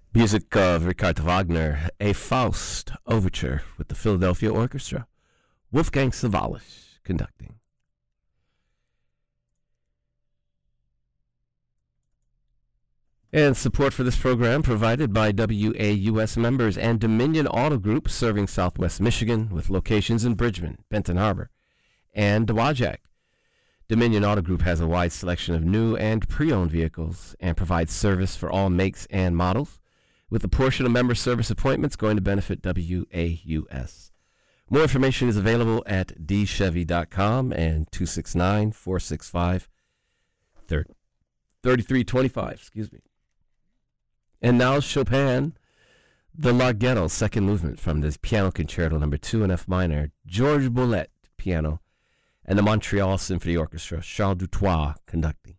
Music of Richard Wagner, a Faust overture with the Philadelphia Orchestra. Wolfgang Sawallisch conducting. And support for this program provided by WAUS members and Dominion Auto Group, serving Southwest Michigan with locations in Bridgman, Benton Harbor, and Dowagiac. Dominion Auto Group has a wide selection of new and pre-owned vehicles and provides service for all makes and models, with a portion of member service appointments going to benefit WAUS. More information is available at dchevy.com and 269-465-3325. Excuse me. And now Chopin, the Larghetto second movement from the Piano Concerto No. 2 in F minor, Georges Boulez piano, and the Montreal Symphony Orchestra, Charles Dutoit conducting.